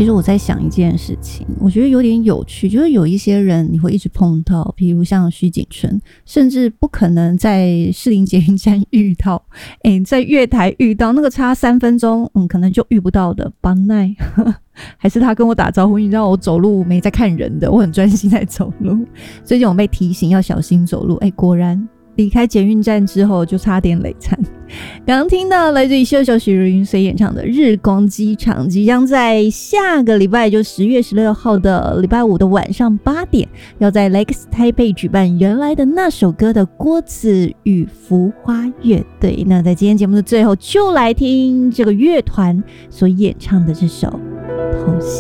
其实我在想一件事情，我觉得有点有趣，就是有一些人你会一直碰到，比如像徐景春，甚至不可能在士林捷运站遇到，在月台遇到，那个差3分钟，可能就遇不到的邦奈，还是他跟我打招呼，你知道我走路没在看人的，我很专心在走路，最近我被提醒要小心走路，果然离开捷运站之后就差点累惨。刚刚听到来自于秀秀许茹芸所演唱的《日光机场》，即将在下个礼拜，就10月16号的礼拜五的晚上8点，要在 Lex 台北举办原来的那首歌的郭子与浮花乐队。那在今天节目的最后，就来听这个乐团所演唱的这首《偷袭》。